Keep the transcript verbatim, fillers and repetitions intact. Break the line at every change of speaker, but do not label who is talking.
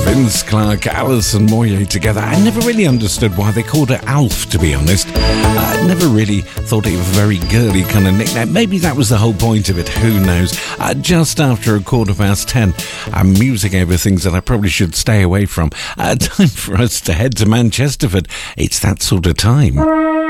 Vince Clarke, Alison Moyet together. I never really understood why they called her Alf, to be honest. I never really thought it was a very girly kind of nickname. Maybe that was the whole point of it, who knows. Uh, just after a quarter past ten, I'm musing over things that I probably should stay away from. Uh, time for us to head to Manchesterford. It's that sort of time.